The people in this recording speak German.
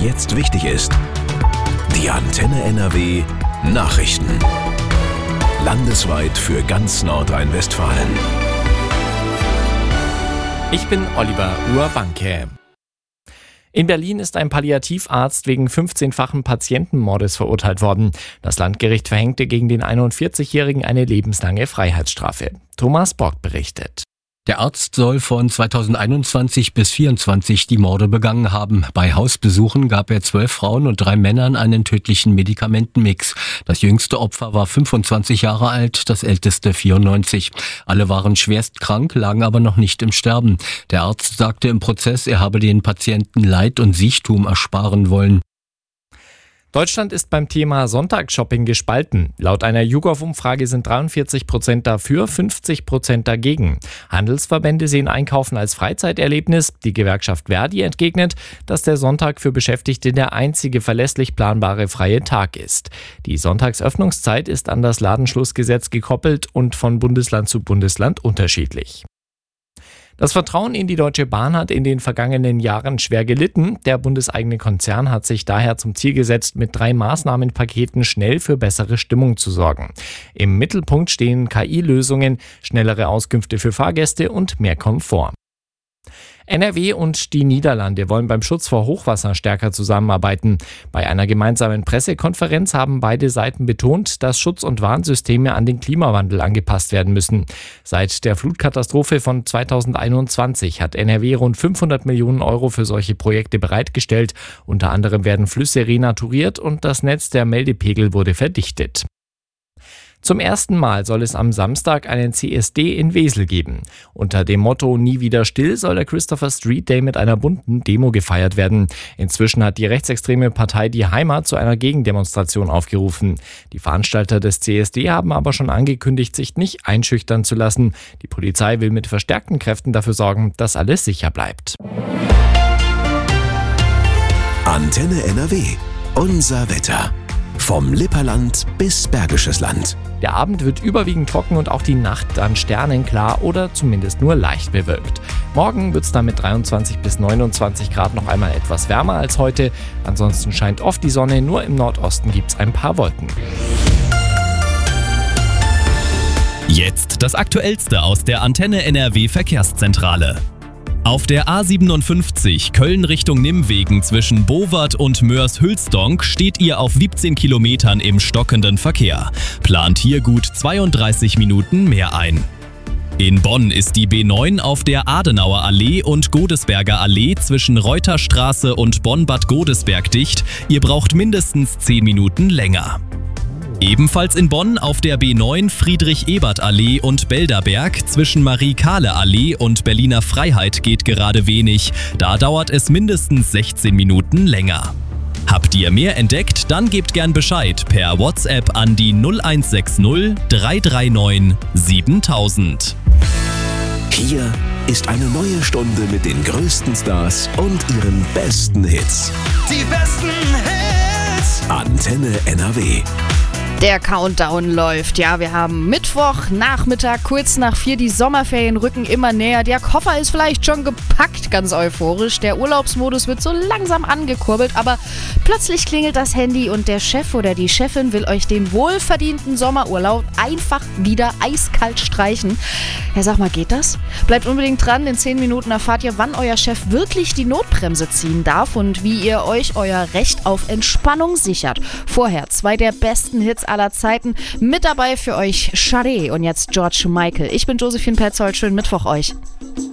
jetzt wichtig ist. Die Antenne NRW Nachrichten. Landesweit für ganz Nordrhein-Westfalen. Ich bin Oliver Urbanke. In Berlin ist ein Palliativarzt wegen 15-fachen Patientenmordes verurteilt worden. Das Landgericht verhängte gegen den 41-Jährigen eine lebenslange Freiheitsstrafe. Thomas Bock berichtet. Der Arzt soll von 2021 bis 2024 die Morde begangen haben. Bei Hausbesuchen gab er 12 Frauen und 3 Männern einen tödlichen Medikamentenmix. Das jüngste Opfer war 25 Jahre alt, das älteste 94. Alle waren schwerst krank, lagen aber noch nicht im Sterben. Der Arzt sagte im Prozess, er habe den Patienten Leid und Siechtum ersparen wollen. Deutschland ist beim Thema Sonntagsshopping gespalten. Laut einer YouGov-Umfrage sind 43% dafür, 50% dagegen. Handelsverbände sehen Einkaufen als Freizeiterlebnis. Die Gewerkschaft Verdi entgegnet, dass der Sonntag für Beschäftigte der einzige verlässlich planbare freie Tag ist. Die Sonntagsöffnungszeit ist an das Ladenschlussgesetz gekoppelt und von Bundesland zu Bundesland unterschiedlich. Das Vertrauen in die Deutsche Bahn hat in den vergangenen Jahren schwer gelitten. Der bundeseigene Konzern hat sich daher zum Ziel gesetzt, mit 3 Maßnahmenpaketen schnell für bessere Stimmung zu sorgen. Im Mittelpunkt stehen KI-Lösungen, schnellere Auskünfte für Fahrgäste und mehr Komfort. NRW und die Niederlande wollen beim Schutz vor Hochwasser stärker zusammenarbeiten. Bei einer gemeinsamen Pressekonferenz haben beide Seiten betont, dass Schutz- und Warnsysteme an den Klimawandel angepasst werden müssen. Seit der Flutkatastrophe von 2021 hat NRW rund 500 Millionen Euro für solche Projekte bereitgestellt. Unter anderem werden Flüsse renaturiert und das Netz der Meldepegel wurde verdichtet. Zum ersten Mal soll es am Samstag einen CSD in Wesel geben. Unter dem Motto Nie wieder still soll der Christopher Street Day mit einer bunten Demo gefeiert werden. Inzwischen hat die rechtsextreme Partei Die Heimat zu einer Gegendemonstration aufgerufen. Die Veranstalter des CSD haben aber schon angekündigt, sich nicht einschüchtern zu lassen. Die Polizei will mit verstärkten Kräften dafür sorgen, dass alles sicher bleibt. Antenne NRW. Unser Wetter. Vom Lipperland bis Bergisches Land. Der Abend wird überwiegend trocken und auch die Nacht dann sternenklar oder zumindest nur leicht bewölkt. Morgen wird es dann mit 23 bis 29 Grad noch einmal etwas wärmer als heute. Ansonsten scheint oft die Sonne, nur im Nordosten gibt es ein paar Wolken. Jetzt das Aktuellste aus der Antenne NRW Verkehrszentrale. Auf der A57 Köln Richtung Nimwegen zwischen Bowart und Moers-Hülsdonk steht ihr auf 17 Kilometern im stockenden Verkehr. Plant hier gut 32 Minuten mehr ein. In Bonn ist die B9 auf der Adenauer Allee und Godesberger Allee zwischen Reuterstraße und Bonn-Bad Godesberg dicht. Ihr braucht mindestens 10 Minuten länger. Ebenfalls in Bonn auf der B9 Friedrich-Ebert-Allee und Belderberg zwischen Marie-Kahle-Allee und Berliner Freiheit geht gerade wenig. Da dauert es mindestens 16 Minuten länger. Habt ihr mehr entdeckt? Dann gebt gern Bescheid per WhatsApp an die 0160 339 7000. Hier ist eine neue Stunde mit den größten Stars und ihren besten Hits. Die besten Hits! Antenne NRW. Der Countdown läuft. Ja, wir haben Mittwochnachmittag, kurz nach 4. Die Sommerferien rücken immer näher. Der Koffer ist vielleicht schon gepackt, ganz euphorisch. Der Urlaubsmodus wird so langsam angekurbelt, aber plötzlich klingelt das Handy und der Chef oder die Chefin will euch den wohlverdienten Sommerurlaub einfach wieder eiskalt streichen. Ja, sag mal, geht das? Bleibt unbedingt dran. In 10 Minuten erfahrt ihr, wann euer Chef wirklich die Notbremse ziehen darf und wie ihr euch euer Recht auf Entspannung sichert. Vorher 2 der besten Hits aller Zeiten. Mit dabei für euch Charé und jetzt George Michael. Ich bin Josephine Petzold. Schönen Mittwoch euch.